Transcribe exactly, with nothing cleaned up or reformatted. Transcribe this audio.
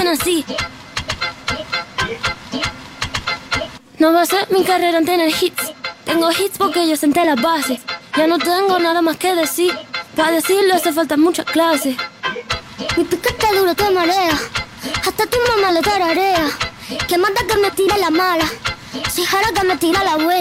que nací. No va a ser mi carrera en tener hits. Tengo hits porque yo senté las bases. Ya no tengo nada más que decir. Para decirlo hace falta mucha clase. Mi piquete duro te marea. Hasta tu mamá lo tararea. Que manda que me tire la mala. Si jara que me tira la buena.